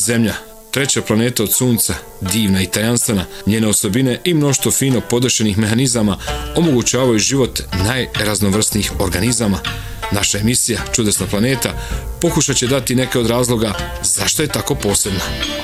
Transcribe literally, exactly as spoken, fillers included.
Zemlja, treća planeta od Sunca, divna i tajanstvena, njene osobine i mnoštvo fino podešenih mehanizama omogućavaju život najraznovrsnijih organizama. Naša emisija Čudesna planeta pokušat će dati neke od razloga zašto je tako posebna.